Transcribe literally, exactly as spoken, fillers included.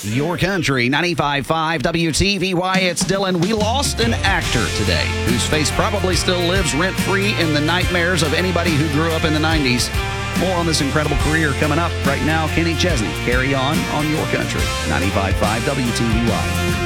Your Country, ninety-five point five W T V Y. It's Dylan. We lost an actor today whose face probably still lives rent-free in the nightmares of anybody who grew up in the nineties. More on this incredible career coming up right now. Kenny Chesney, Carry On on Your Country, ninety-five point five W T V Y.